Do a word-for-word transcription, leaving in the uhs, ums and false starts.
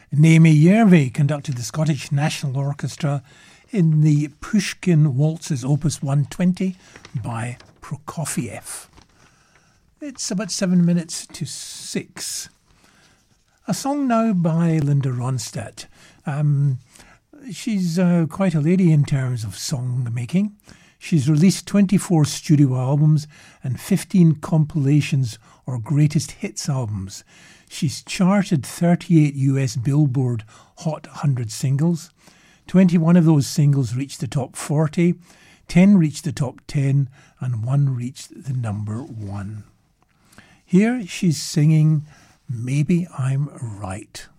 Naomi Järvi conducted the Scottish National Orchestra in the Pushkin Waltzes Opus one twenty by Prokofiev. It's about seven minutes to six. A song now by Linda Ronstadt. Um, she's uh, quite a lady in terms of song making. She's released twenty-four studio albums and fifteen compilations or greatest hits albums. She's charted thirty-eight U S Billboard Hot one hundred singles. twenty-one of those singles reached the top forty, ten reached the top ten, and one reached the number one. Here she's singing Maybe I'm Right.